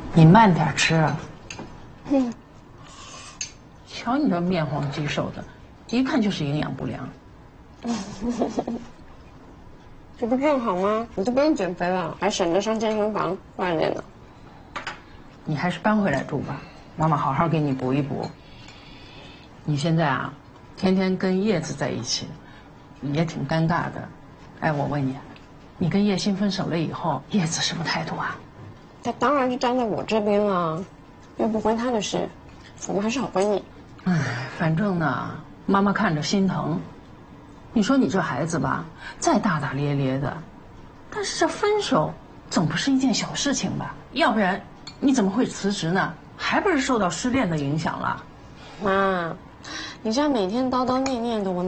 你慢点吃啊。瞧你这面黄肌瘦的，一看就是营养不良。 这不正好吗？你都不用减肥了，还省得上健身房锻炼呢。 你还是搬回来住吧，妈妈好好给你补一补。你现在啊，天天跟叶子在一起，也挺尴尬的。哎，我问你，你跟叶欣分手了以后，叶子什么态度啊？ 他当然是站在我这边了，又不关他的事，我们还是好闺蜜。 哎，反正呢，妈妈看着心疼。你说你这孩子吧，再大大咧咧的，但是这分手总不是一件小事情吧？要不然你怎么会辞职呢？还不是受到失恋的影响了？ 妈，你这样每天叨叨念念的，我